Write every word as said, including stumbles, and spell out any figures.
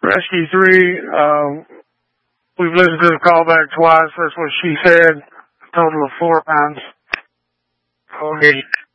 Rescue three, um, we've listened to the callback twice. That's what she said. A total of four times. Okay.